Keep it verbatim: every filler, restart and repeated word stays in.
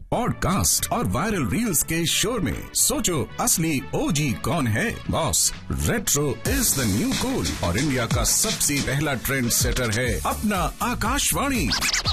Podcast और viral reels के शोर में सोचो असली ओजी कौन है। Boss, retro is the new cool और इंडिया का सबसे पहला ट्रेंड सेटर है अपना आकाशवाणी।